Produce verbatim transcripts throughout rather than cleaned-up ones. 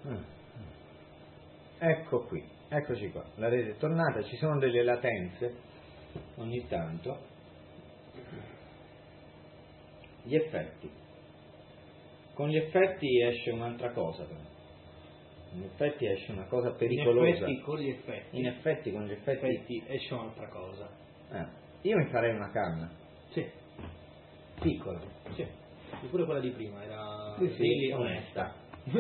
Ecco qui, eccoci qua, la rete è tornata, ci sono delle latenze ogni tanto. Gli effetti. Con gli effetti esce un'altra cosa però. In effetti esce una cosa pericolosa. In effetti con gli effetti. In effetti con gli effetti, effetti esce un'altra cosa. Eh, io mi farei una canna. Sì. Piccola. Sì. E pure quella di prima era sì, sì, really onesta.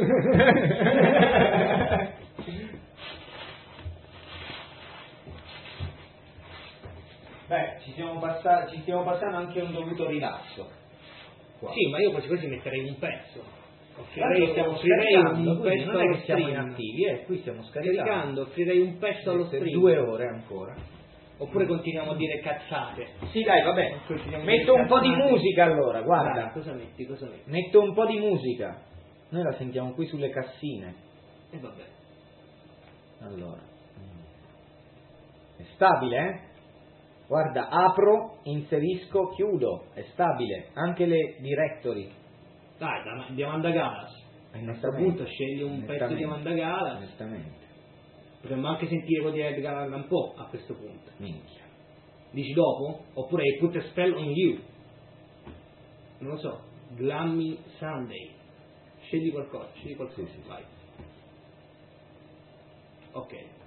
Beh, ci stiamo, passati, ci stiamo passando anche un dovuto rilasso. Qua. Sì, ma io quasi quasi metterei un pezzo. Offrirei, stiamo offrirei un pezzo non è che siamo stream. inattivi, eh, qui stiamo scaricando. Scaricando, offrirei un pezzo allo per stream. Due ore ancora. Oppure continuiamo a dire cazzate. Sì, dai, vabbè. Metto un po' di musica allora, guarda. Dai, cosa metti, cosa metti? Metto un po' di musica. Noi la sentiamo qui sulle cassine. E vabbè. Allora. È stabile, eh? Guarda, apro, inserisco, chiudo. È stabile. Anche le directory. Dai, di Amanda Galas. A questo punto scegli un pezzo di Amanda Galas. Onestamente. Potremmo anche sentire quello di Edgar Allan Poe a questo punto. Minchia. Dici dopo? Oppure Put a Spell on You. Non lo so. Glammy Sunday. Scegli qualcosa, scegli qualcosa. Sì, sì, vai. Ok.